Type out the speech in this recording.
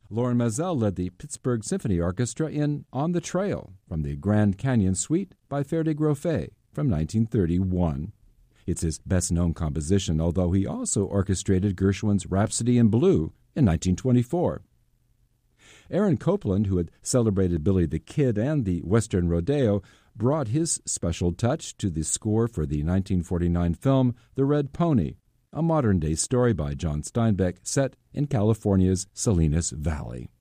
Lauren Mazel led the Pittsburgh Symphony Orchestra in On the Trail from the Grand Canyon Suite by Ferde Groffet from 1931. It's his best-known composition, although he also orchestrated Gershwin's Rhapsody in Blue in 1924. Aaron Copland, who had celebrated Billy the Kid and the Western Rodeo, brought his special touch to the score for the 1949 film The Red Pony, a modern-day story by John Steinbeck set in California's Salinas Valley.